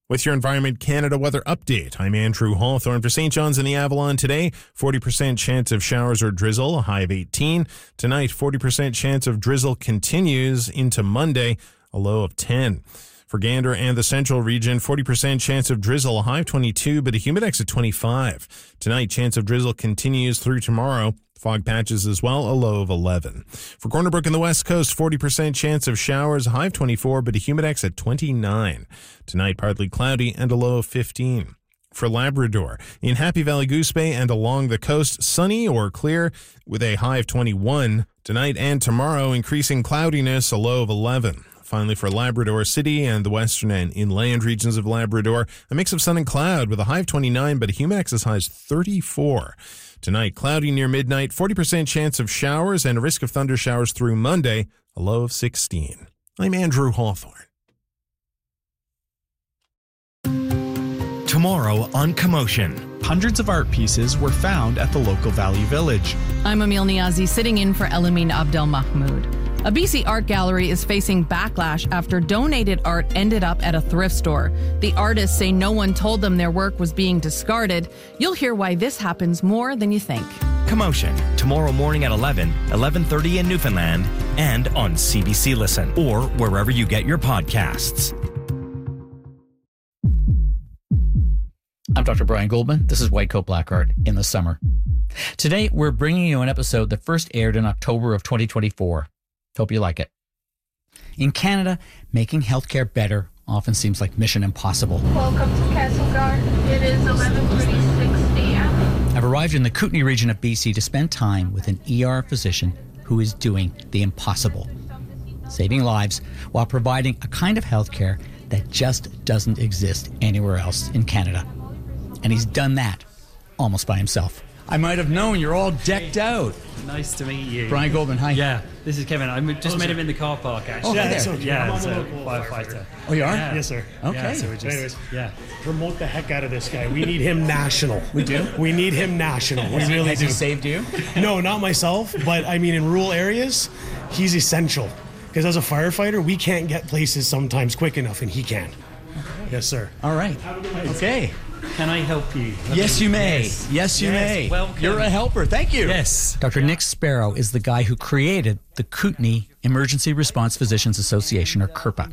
With your Environment Canada weather update, I'm Andrew Hawthorne. For St. John's and the Avalon today, 40% chance of showers or drizzle, a high of 18. Tonight, 40% chance of drizzle continues into Monday, a low of 10. For Gander and the Central Region, 40% chance of drizzle, a high of 22, but a humidex at 25. Tonight, chance of drizzle continues through tomorrow. Fog patches as well, a low of 11. For Corner Brook and the West Coast, 40% chance of showers, a high of 24, but a humidex at 29. Tonight, partly cloudy and a low of 15. For Labrador, in Happy Valley, Goose Bay, and along the coast, sunny or clear with a high of 21. Tonight and tomorrow, increasing cloudiness, a low of 11. Finally, for Labrador City and the western and inland regions of Labrador, a mix of sun and cloud with a high of 29, but a humidex as high as 34. Tonight, cloudy near midnight, 40% chance of showers and a risk of thunder showers through Monday, a low of 16. I'm Andrew Hawthorne. Tomorrow on Commotion. Hundreds of art pieces were found at the local Valley Village. I'm Emil Niazi, sitting in for Elamin Abdel Mahmoud. A BC art gallery is facing backlash after donated art ended up at a thrift store. The artists say no one told them their work was being discarded. You'll hear why this happens more than you think. Commotion, tomorrow morning at 11, 11:30 in Newfoundland, and on CBC Listen, or wherever you get your podcasts. I'm Dr. Brian Goldman. This is White Coat Black Art in the summer. Today, we're bringing you an episode that first aired in October of 2024. Hope you like it. In Canada, making healthcare better often seems like mission impossible. Welcome to Castlegar. It is 11:36 a.m. I've arrived in the Kootenay region of BC to spend time with an ER physician who is doing the impossible, saving lives while providing a kind of healthcare that just doesn't exist anywhere else in Canada. And he's done that almost by himself. I might have known. You're all decked out. Nice to meet you. Brian Goldman, hi. Yeah, this is Kevin. I just met him in the car park, actually. Oh, yeah, that's okay. Yeah, it's a firefighter. Oh, you are? Yeah. Yes, sir. Okay. Yeah, so we're just, Anyways, yeah. promote the heck out of this guy. We need him national. We do? We need him national. We really Has do. he saved you? No, not myself, but I mean, in rural areas, he's essential. Because as a firefighter, we can't get places sometimes quick enough, and he can. Yes, sir. All right. Okay. Can I help you? Yes, you may. Yes, Yes you may. Welcome. You're a helper. Thank you. Yes. Dr. Nick Sparrow is the guy who created the Kootenay Emergency Response Physicians Association, or KERPA.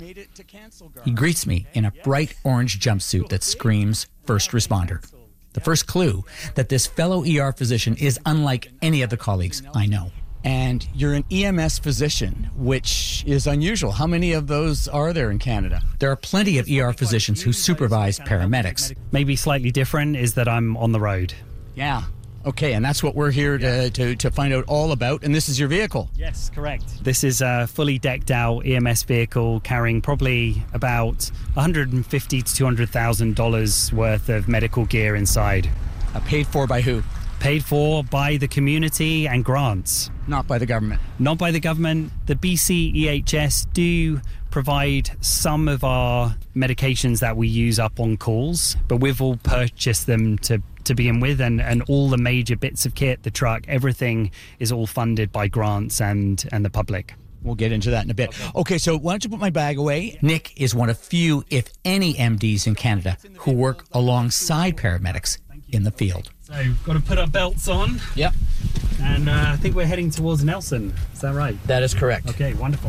He greets me in a bright orange jumpsuit that screams first responder. The first clue that this fellow ER physician is unlike any of the colleagues I know. And you're an EMS physician, which is unusual. How many of those are there in Canada? There are plenty of ER physicians who supervise paramedics. Maybe slightly different is that I'm on the road. Yeah. Okay, and that's what we're here to find out all about. And this is your vehicle. Yes, correct. This is a fully decked out EMS vehicle carrying probably about $150,000 to $200,000 worth of medical gear inside. Paid for by who? Paid for by the community and grants. Not by the government. Not by the government. The BC EHS do provide some of our medications that we use up on calls, but we've all purchased them to begin with, and all the major bits of kit, the truck, everything is all funded by grants and the public. We'll get into that in a bit. Okay, so why don't you put my bag away? Nick is one of few, if any, MDs in Canada who work alongside paramedics in the field. So got to put our belts on. Yep. And I think we're heading towards Nelson. Is that right? That is correct. Okay, wonderful.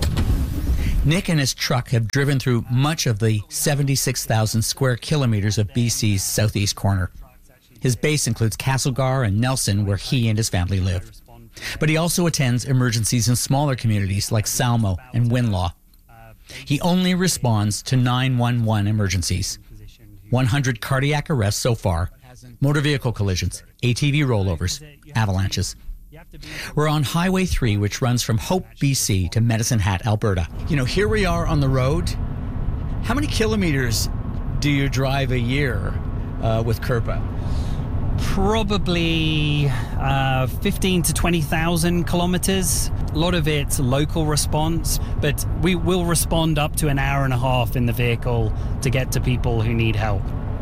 Nick and his truck have driven through much of the 76,000 square kilometers of BC's southeast corner. His base includes Castlegar and Nelson, where he and his family live. But he also attends emergencies in smaller communities like Salmo and Winlaw. He only responds to 911 emergencies. 100 cardiac arrests so far, motor vehicle collisions, ATV rollovers, avalanches. We're on Highway 3, which runs from Hope, BC to Medicine Hat, Alberta. You know, here we are on the road. How many kilometers do you drive a year with KERPA? Probably 15 to 20,000 kilometers. A lot of it's local response, but we will respond up to an hour and a half in the vehicle to get to people who need help.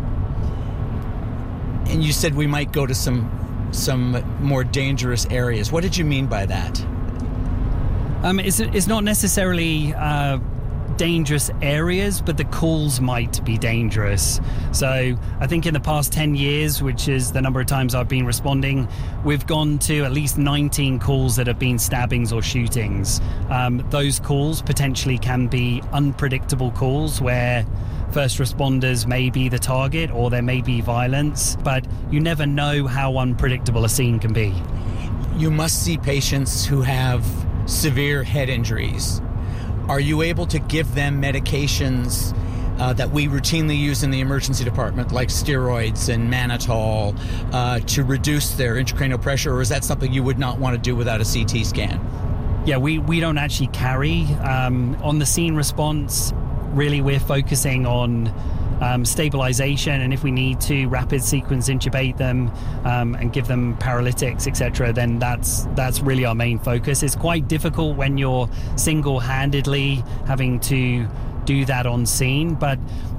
And you said we might go to some more dangerous areas. What did you mean by that? It's not necessarily dangerous areas, but the calls might be dangerous. So I think in the past 10 years, which is the number of times I've been responding, we've gone to at least 19 calls that have been stabbings or shootings. Those calls potentially can be unpredictable calls where first responders may be the target or there may be violence, but you never know how unpredictable a scene can be. You must see patients who have severe head injuries. Are you able to give them medications that we routinely use in the emergency department, like steroids and mannitol, to reduce their intracranial pressure, or is that something you would not want to do without a CT scan? Yeah, we don't actually carry. On the scene response, really we're focusing on stabilization, and if we need to rapid sequence intubate them and give them paralytics, etc., then that's really our main focus. It's quite difficult when you're single-handedly having to do that on scene, but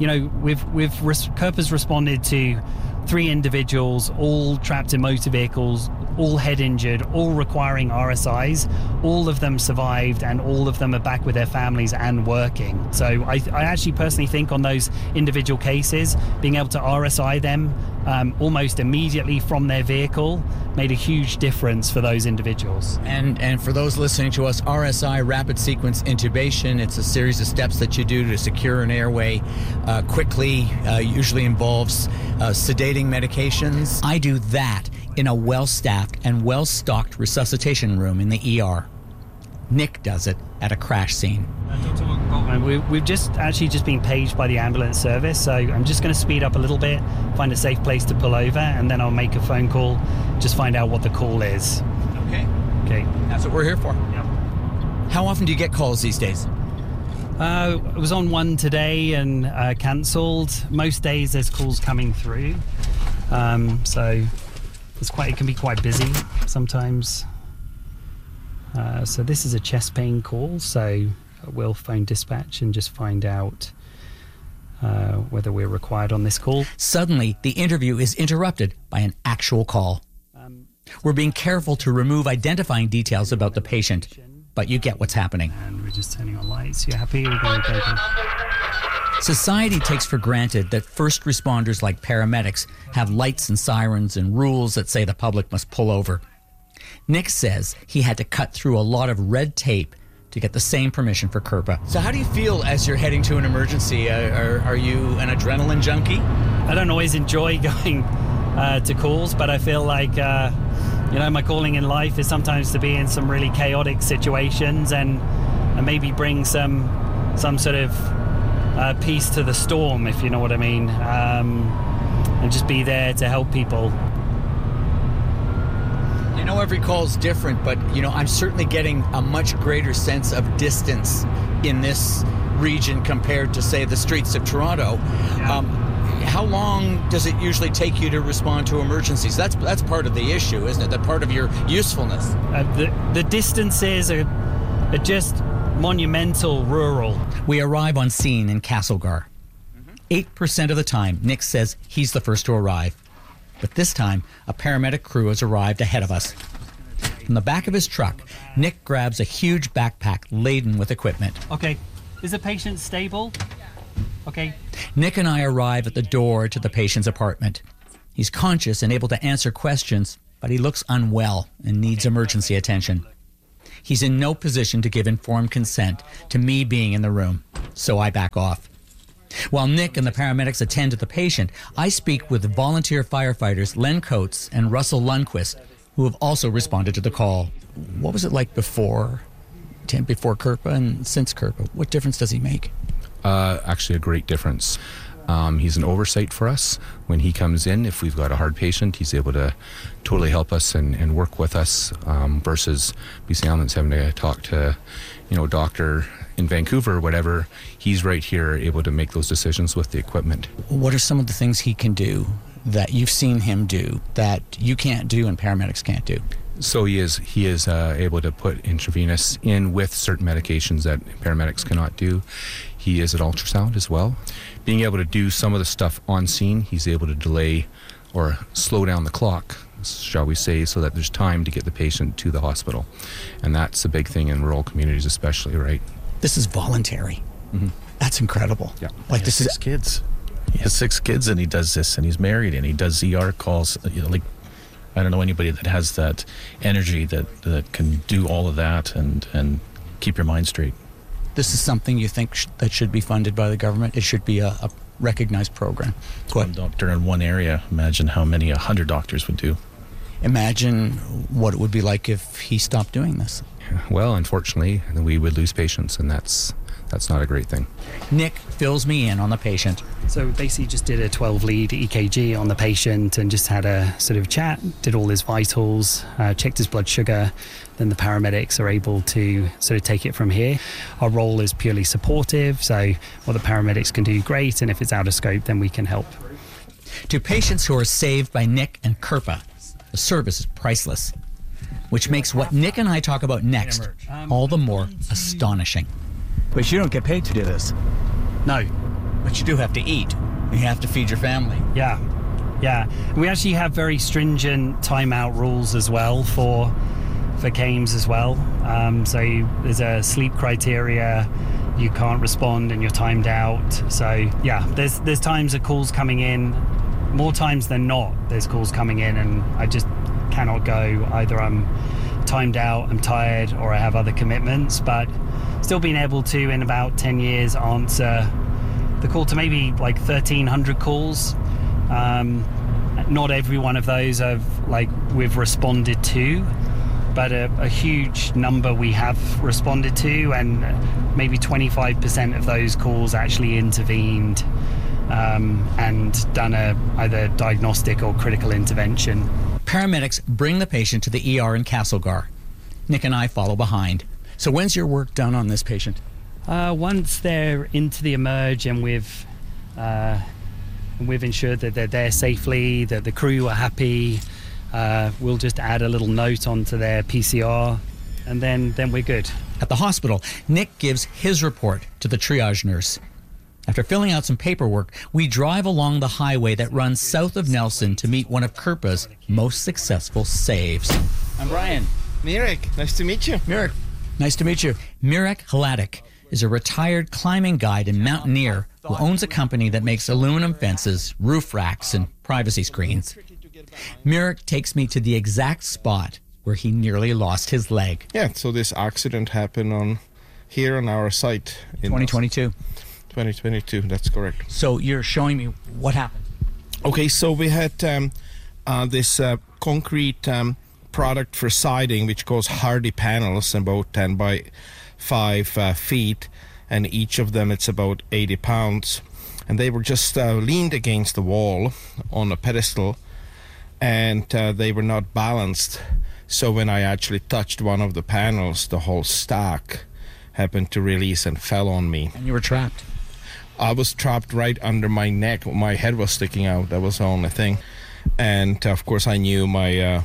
Kirpa's responded to 3 individuals, all trapped in motor vehicles, all head injured, all requiring RSIs. All of them survived, and all of them are back with their families and working. So I actually personally think on those individual cases, being able to RSI them almost immediately from their vehicle made a huge difference for those individuals. And for those listening to us, RSI, rapid sequence intubation, it's a series of steps that you do to secure an airway quickly, usually involves sedating medications. I do that in a well-staffed and well-stocked resuscitation room in the ER. Nick does it at a crash scene. Dr. Goldman, we've just been paged by the ambulance service, so I'm just going to speed up a little bit, find a safe place to pull over, and then I'll make a phone call, just find out what the call is. Okay. That's what we're here for. Yep. How often do you get calls these days? I was on one today and cancelled. Most days there's calls coming through, so it can be quite busy sometimes. So this is a chest pain call, so we'll phone dispatch and just find out whether we're required on this call. Suddenly, the interview is interrupted by an actual call. We're being careful to remove identifying details about the patient, but you get what's happening. And we're just turning on lights. You happy? We're going to go. Society takes for granted that first responders like paramedics have lights and sirens and rules that say the public must pull over. Nick says he had to cut through a lot of red tape to get the same permission for Kirpa. So how do you feel as you're heading to an emergency? Are you an adrenaline junkie? I don't always enjoy going to calls, but I feel like my calling in life is sometimes to be in some really chaotic situations and maybe bring some sort of peace to the storm, if you know what I mean, and just be there to help people. I know every call is different, but I'm certainly getting a much greater sense of distance in this region compared to, say, the streets of Toronto. Yeah. How long does it usually take you to respond to emergencies? That's part of the issue, isn't it? That part of your usefulness. The distances are just monumental rural. We arrive on scene in Castlegar. 8% of the time, Nick says he's the first to arrive. But this time, a paramedic crew has arrived ahead of us. From the back of his truck, Nick grabs a huge backpack laden with equipment. Okay. Is the patient stable? Okay. Nick and I arrive at the door to the patient's apartment. He's conscious and able to answer questions, but he looks unwell and needs emergency attention. He's in no position to give informed consent to me being in the room, so I back off. While Nick and the paramedics attend to the patient, I speak with the volunteer firefighters Len Coates and Russell Lundquist, who have also responded to the call. What was it like before Kirpa and since Kirpa? What difference does he make? Actually, a great difference. He's an oversight for us. When he comes in, if we've got a hard patient, he's able to totally help us and work with us, versus BC Ambulance having to talk to, doctor in Vancouver or whatever. He's right here able to make those decisions with the equipment. What are some of the things he can do that you've seen him do that you can't do and paramedics can't do? So he is able to put intravenous in with certain medications that paramedics cannot do. He is at ultrasound as well. Being able to do some of the stuff on scene, he's able to delay or slow down the clock, shall we say, so that there's time to get the patient to the hospital. And that's a big thing in rural communities especially, right? This is voluntary. That's incredible. Yeah. Like He this has is 6 kids. He has 6 kids, and he does this, and he's married, and he does ER calls. Like, I don't know anybody that has that energy that can do all of that and keep your mind straight. This is something you think that should be funded by the government? It should be a recognized program. One doctor in one area. Imagine how many 100 doctors would do. Imagine what it would be like if he stopped doing this. Well, unfortunately, we would lose patients, and that's not a great thing. Nick fills me in on the patient. So basically just did a 12-lead EKG on the patient and just had a sort of chat, did all his vitals, checked his blood sugar. Then the paramedics are able to sort of take it from here. Our role is purely supportive, so what the paramedics can do, great, and if it's out of scope, then we can help. To patients who are saved by Nick and Kirpa, the service is priceless, which makes what Nick and I talk about next all the more astonishing. But you don't get paid to do this. No. But you do have to eat. You have to feed your family. Yeah. We actually have very stringent timeout rules as well for CAMES as well. So there's a sleep criteria. You can't respond and you're timed out. So yeah, there's times of calls coming in. More times than not, there's calls coming in and I just cannot go. Either I'm timed out, I'm tired, or I have other commitments. But still being able to, in about 10 years, answer the call to maybe like 1,300 calls. Not every one of those we've responded to, but a huge number we have responded to, and maybe 25% of those calls actually intervened and done either diagnostic or critical intervention. Paramedics bring the patient to the ER in Castlegar. Nick and I follow behind. So when's your work done on this patient? Once they're into the emerge and we've ensured that they're there safely, that the crew are happy, we'll just add a little note onto their PCR, and then we're good. At the hospital, Nick gives his report to the triage nurse. After filling out some paperwork, we drive along the highway that runs south of Nelson to meet one of Kirpa's most successful saves. I'm Brian. Mirek, nice to meet you. Mirek, nice to meet you. Mirek Hladik is a retired climbing guide and mountaineer who owns a company that makes aluminum fences, roof racks, and privacy screens. Mirek takes me to the exact spot where he nearly lost his leg. Yeah, so this accident happened here on our site. In 2022. 2022, that's correct. So you're showing me what happened. Okay, so we had this concrete product for siding, which goes hardy panels, about 10 by 5 feet, and each of them it's about 80 pounds. And they were just leaned against the wall on a pedestal, and they were not balanced. So when I actually touched one of the panels, the whole stack happened to release and fell on me. And you were trapped? I was trapped right under my neck. My head was sticking out. That was the only thing. And of course I knew my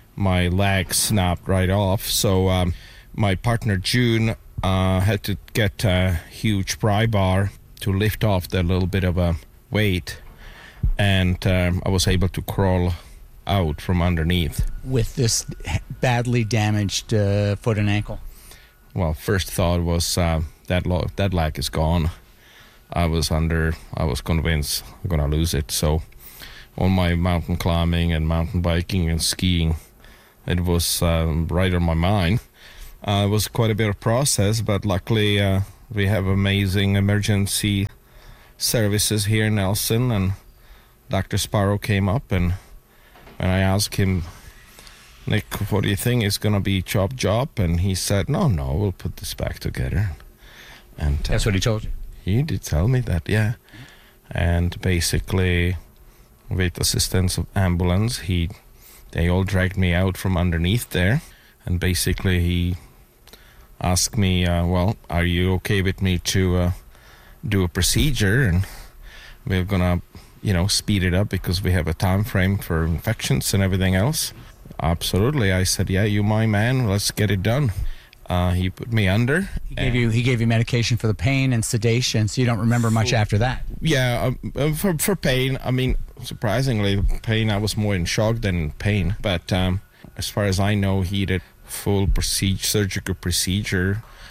leg snapped right off. So my partner June had to get a huge pry bar to lift off that little bit of a weight. And I was able to crawl out from underneath. With this badly damaged foot and ankle? Well, first thought was that leg is gone. I was convinced I'm going to lose it. So on my mountain climbing and mountain biking and skiing, it was right on my mind. It was quite a bit of process, but luckily we have amazing emergency services here in Nelson, and Dr. Sparrow came up, and when I asked him, Nick, what do you think is going to be chop job? And he said, no, we'll put this back together. And that's what he told you? He did tell me that, yeah. And basically, with assistance of ambulance, they all dragged me out from underneath there. And basically, he asked me, well, are you okay with me to do a procedure? And we're going to, speed it up because we have a time frame for infections and everything else. Absolutely. I said, yeah, you my man, let's get it done. He put me under. He gave you medication for the pain and sedation, so you don't remember much after that. Yeah, for pain, I mean, surprisingly, pain, I was more in shock than in pain. But as far as I know, he did full surgical procedure,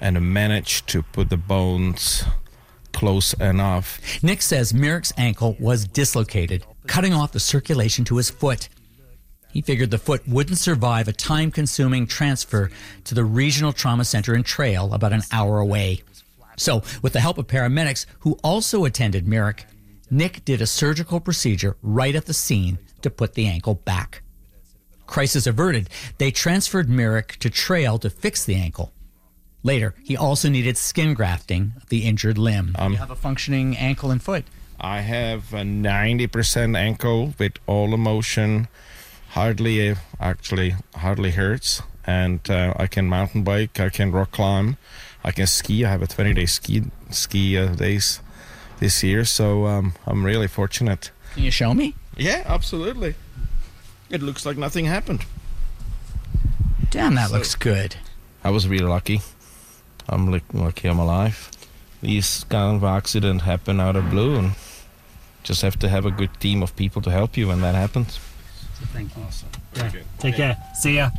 and managed to put the bones close enough. Nick says Merrick's ankle was dislocated, cutting off the circulation to his foot. He figured the foot wouldn't survive a time-consuming transfer to the Regional Trauma Center in Trail, about an hour away. So, with the help of paramedics who also attended Merrick, Nick did a surgical procedure right at the scene to put the ankle back. Crisis averted, they transferred Merrick to Trail to fix the ankle. Later, he also needed skin grafting of the injured limb. You have a functioning ankle and foot. I have a 90% ankle with all the motion. Hardly hurts, and I can mountain bike, I can rock climb, I can ski. I have a 20-day ski days this year, so I'm really fortunate. Can you show me? Yeah, absolutely. It looks like nothing happened. Damn, that looks good. I was really lucky. I'm lucky I'm alive. These kind of accidents happen out of blue, and just have to have a good team of people to help you when that happens. Thank you. Awesome. Yeah. Take care. See ya.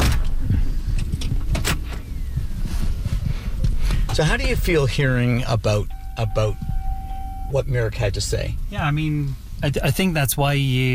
So how do you feel hearing about what Merrick had to say? Yeah, I mean, I think that's why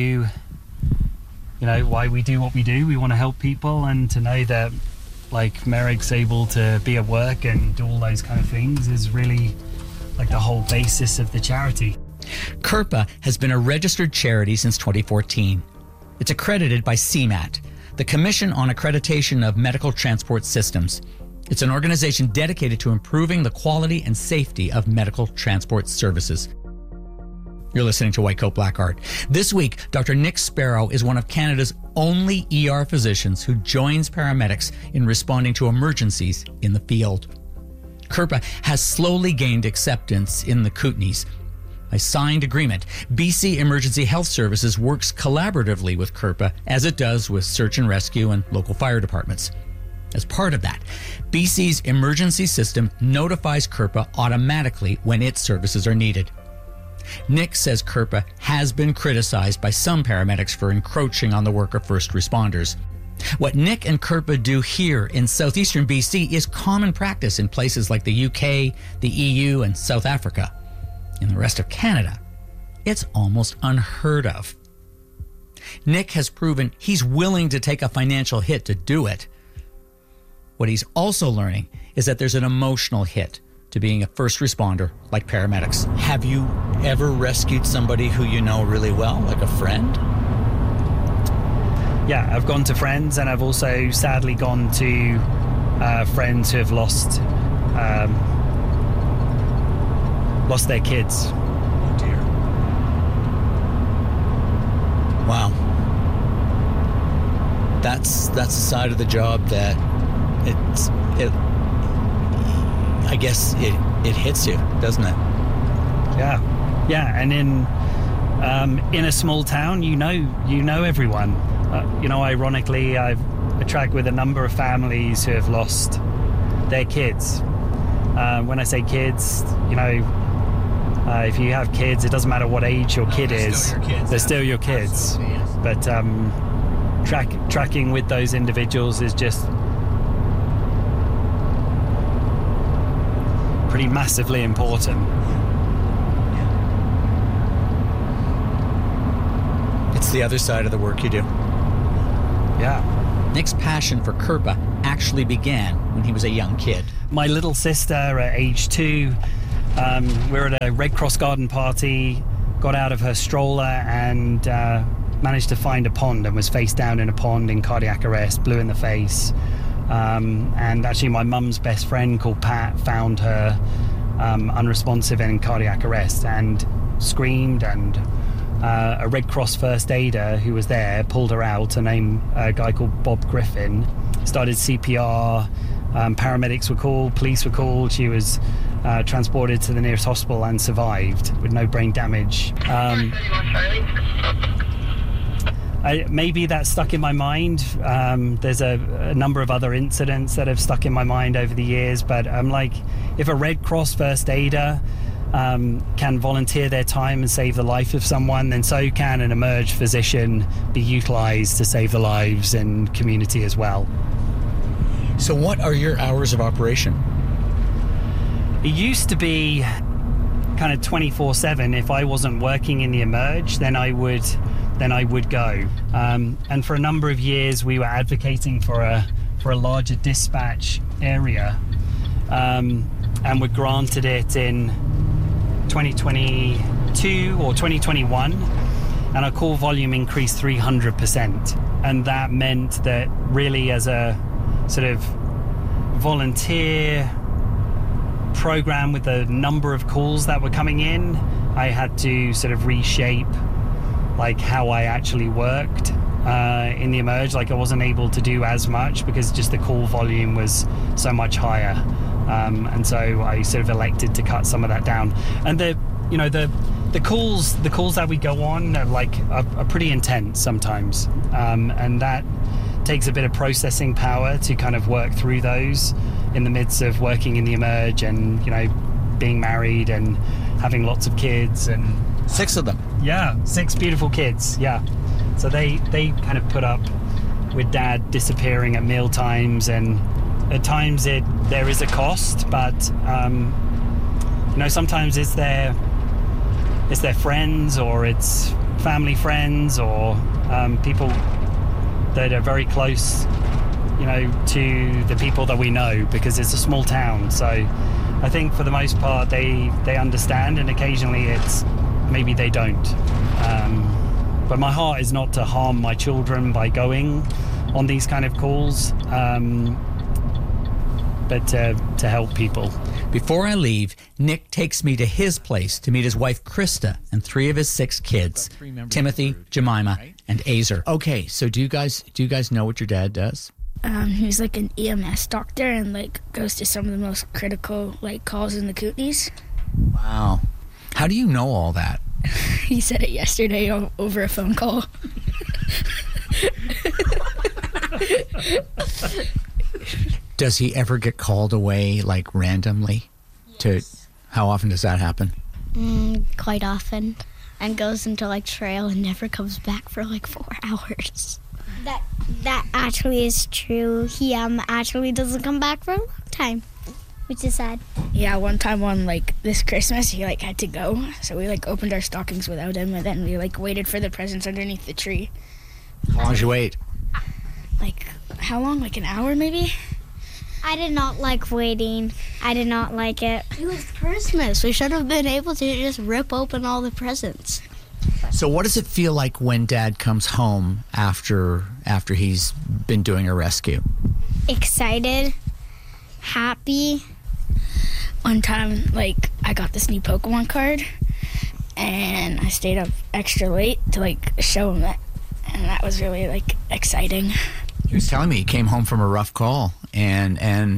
why we do what we do. We want to help people, and to know that like Merrick's able to be at work and do all those kind of things is really like the whole basis of the charity. CURPA has been a registered charity since 2014. It's accredited by CMAT, the Commission on Accreditation of Medical Transport Systems. It's an organization dedicated to improving the quality and safety of medical transport services. You're listening to White Coat Black Art. This week, Dr. Nick Sparrow is one of Canada's only ER physicians who joins paramedics in responding to emergencies in the field. CURPA has slowly gained acceptance in the Kootenays. By signed agreement, BC Emergency Health Services works collaboratively with CURPA, as it does with search and rescue and local fire departments. As part of that, BC's emergency system notifies CURPA automatically when its services are needed. Nick says CURPA has been criticized by some paramedics for encroaching on the work of first responders. What Nick and CURPA do here in southeastern BC is common practice in places like the UK, the EU, and South Africa. In the rest of Canada, it's almost unheard of. Nick has proven he's willing to take a financial hit to do it. What he's also learning is that there's an emotional hit to being a first responder like paramedics. Have you ever rescued somebody who you know really well, like a friend? Yeah, I've gone to friends, and I've also sadly gone to friends who have lost their kids. Oh dear. Wow. That's the side of the job that I guess it hits you, doesn't it? Yeah, and in a small town, you know everyone. Ironically, I track with a number of families who have lost their kids. When I say kids, if you have kids, it doesn't matter what age your kid is. They're still your kids. Yes. But tracking with those individuals is just pretty massively important. It's the other side of the work you do. Yeah. Nick's passion for CURPA actually began when he was a young kid. My little sister at age 2, we were at a Red Cross garden party, got out of her stroller and managed to find a pond, and was face down in a pond in cardiac arrest, blue in the face. And actually my mum's best friend called Pat found her unresponsive and in cardiac arrest and screamed, and a Red Cross first aider who was there pulled her out, a guy called Bob Griffin, started CPR. Paramedics were called, police were called. She was transported to the nearest hospital and survived with no brain damage. Maybe that stuck in my mind. There's a number of other incidents that have stuck in my mind over the years, but I'm like, if a Red Cross first aider can volunteer their time and save the life of someone, then so can an emerge physician be utilized to save the lives and community as well. So what are your hours of operation? It used to be kind of 24/7. If I wasn't working in the Emerge, then I would go. And for a number of years, we were advocating for a larger dispatch area, and were granted it in 2022 or 2021, and our call volume increased 300%. And that meant that really, as a sort of volunteer program with the number of calls that were coming in, I had to sort of reshape like how I actually worked in the Emerge. Like, I wasn't able to do as much because just the call volume was so much higher, and so I sort of elected to cut some of that down. And the calls that we go on are pretty intense sometimes, and that takes a bit of processing power to kind of work through those in the midst of working in the Emerge and, being married and having lots of kids. And 6 of them. Yeah, 6 beautiful kids. Yeah. So they kind of put up with Dad disappearing at meal times, and at times there is a cost, but sometimes it's their friends, or it's family friends, or people that are very close, to the people that we know, because it's a small town. So I think for the most part they understand, and occasionally it's maybe they don't. But my heart is not to harm my children by going on these kind of calls, but to help people. Before I leave, Nick takes me to his place to meet his wife, Krista, and 3 of his 6 kids, Timothy, Jemima, and Azer. Okay, so do you guys know what your dad does? He's like an EMS doctor and goes to some of the most critical calls in the Kootenays. Wow. How do you know all that? He said it yesterday over a phone call. Does he ever get called away randomly? How often does that happen? Quite often, and goes into trail and never comes back for 4 hours. That actually is true. He actually doesn't come back for a long time, which is sad. Yeah, one time on this Christmas, he had to go, so we opened our stockings without him, and then we waited for the presents underneath the tree. How long did you wait? How long? An hour maybe? I did not like waiting. I did not like it. It was Christmas. We should have been able to just rip open all the presents. So what does it feel like when Dad comes home after he's been doing a rescue? Excited, happy. One time, I got this new Pokemon card, and I stayed up extra late to show him it, and that was really exciting. He was telling me he came home from a rough call and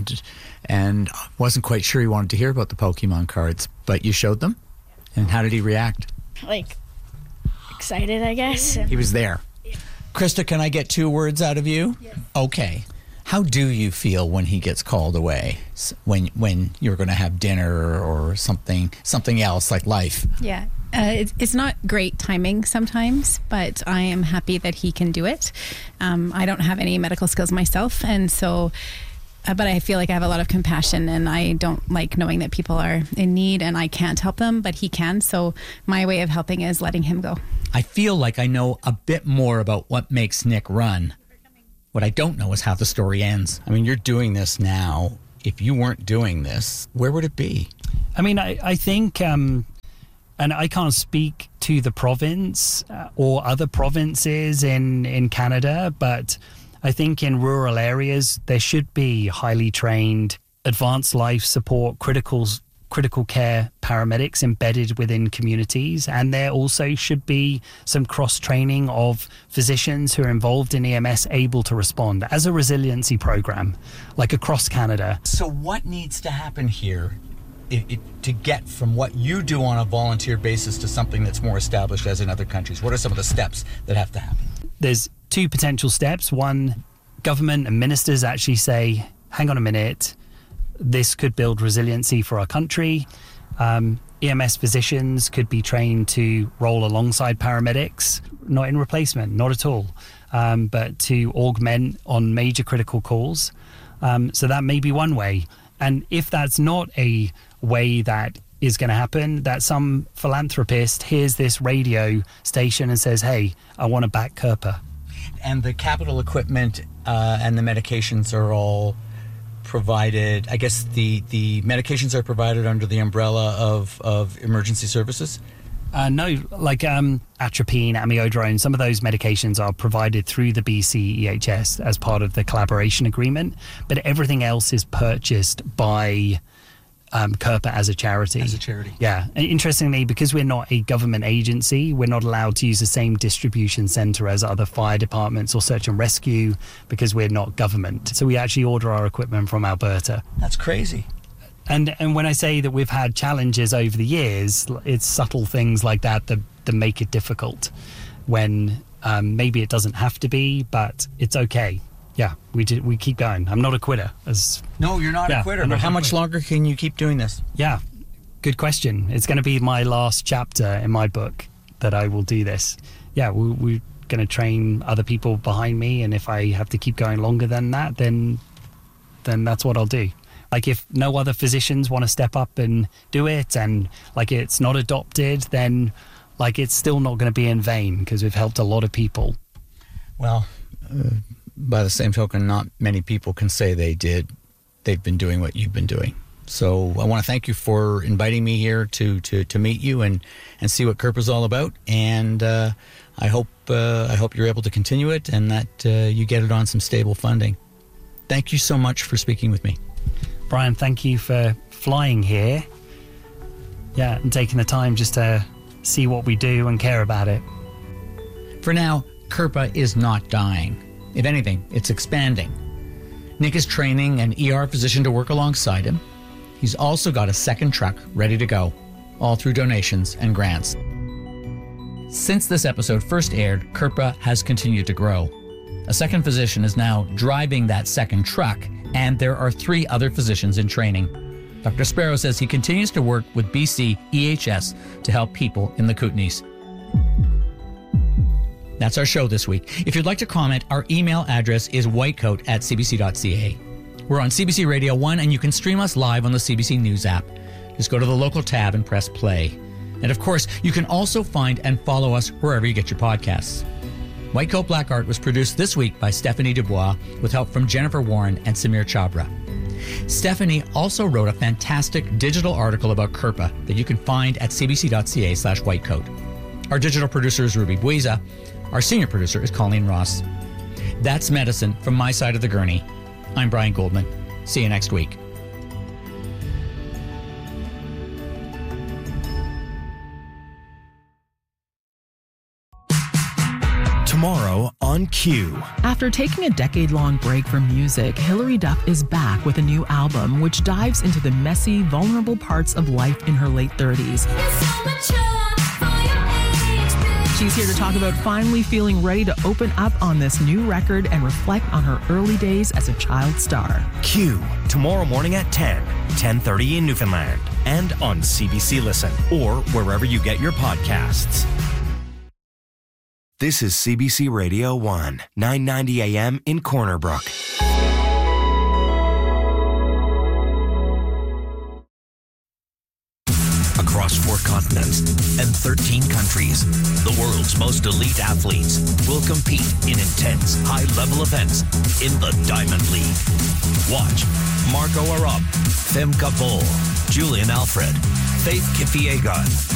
wasn't quite sure he wanted to hear about the Pokemon cards, but you showed them? And how did he react? Excited, I guess. He was there. Yeah. Krista, can I get 2 words out of you? Yes. Okay. How do you feel when he gets called away? When you're going to have dinner or something else like life? Yeah. It's not great timing sometimes, but I am happy that he can do it. I don't have any medical skills myself, and so but I feel like I have a lot of compassion, and I don't like knowing that people are in need and I can't help them, but he can. So my way of helping is letting him go. I feel like I know a bit more about what makes Nick run. What I don't know is how the story ends. I mean, you're doing this now. If you weren't doing this, where would it be? I mean, I think, and I can't speak to the province or other provinces in Canada, but I think in rural areas, there should be highly trained, advanced life support, critical care paramedics embedded within communities. And there also should be some cross-training of physicians who are involved in EMS able to respond as a resiliency program, across Canada. So what needs to happen here to get from what you do on a volunteer basis to something that's more established as in other countries? What are some of the steps that have to happen? There's 2 potential steps. One, government and ministers actually say, hang on a minute, this could build resiliency for our country. EMS physicians could be trained to roll alongside paramedics, not in replacement, not at all, but to augment on major critical calls. So that may be one way. And if that's not a way that is going to happen, that some philanthropist hears this radio station and says, hey, I want to back Kirpa. And the capital equipment and the medications are all provided. I guess the medications are provided under the umbrella of emergency services? No, like atropine, amiodarone, some of those medications are provided through the BC EHS as part of the collaboration agreement, but everything else is purchased by Kirpa as a charity. Yeah. And interestingly, because we're not a government agency, we're not allowed to use the same distribution centre as other fire departments or search and rescue because we're not government. So we actually order our equipment from Alberta. That's crazy. And when I say that we've had challenges over the years, it's subtle things like that make it difficult when maybe it doesn't have to be, but it's okay. Yeah, we keep going. I'm not a quitter. No, you're not a quitter, but how much longer can you keep doing this? Yeah, good question. It's going to be my last chapter in my book that I will do this. Yeah, we're going to train other people behind me, and if I have to keep going longer than that, then that's what I'll do. Like if no other physicians want to step up and do it and like it's not adopted, then like it's still not going to be in vain because we've helped a lot of people. Well, by the same token, not many people can say they've been doing what you've been doing. So I want to thank you for inviting me here to meet you and see what Kirpa's all about. And I hope you're able to continue it and that you get it on some stable funding. Thank you so much for speaking with me. Brian, thank you for flying here. Yeah, and taking the time just to see what we do and care about it. For now, Kirpa is not dying. If anything, it's expanding. Nick is training an ER physician to work alongside him. He's also got a second truck ready to go, all through donations and grants. Since this episode first aired, Kirpa has continued to grow. A second physician is now driving that second truck, and there are 3 other physicians in training. Dr. Sparrow says he continues to work with BC EHS to help people in the Kootenays. That's our show this week. If you'd like to comment, our email address is whitecoat@cbc.ca. We're on CBC Radio 1, and you can stream us live on the CBC News app. Just go to the local tab and press play. And of course, you can also find and follow us wherever you get your podcasts. White Coat Black Art was produced this week by Stephanie Dubois with help from Jennifer Warren and Samir Chabra. Stephanie also wrote a fantastic digital article about Kirpa that you can find at cbc.ca/whitecoat. Our digital producer is Ruby Buiza. Our senior producer is Colleen Ross. That's medicine from my side of the gurney. I'm Brian Goldman. See you next week. Tomorrow on Q. After taking a decade-long break from music, Hilary Duff is back with a new album which dives into the messy, vulnerable parts of life in her late 30s. She's here to talk about finally feeling ready to open up on this new record and reflect on her early days as a child star. Q. Tomorrow morning at 10:30 in Newfoundland, and on CBC Listen, or wherever you get your podcasts. This is CBC Radio 1, 990 AM in Corner Brook. Across 4 continents and 13 countries, the world's most elite athletes will compete in intense, high-level events in the Diamond League. Watch Marco Arop, Femke Bol, Julian Alfred, Faith Kipyegon,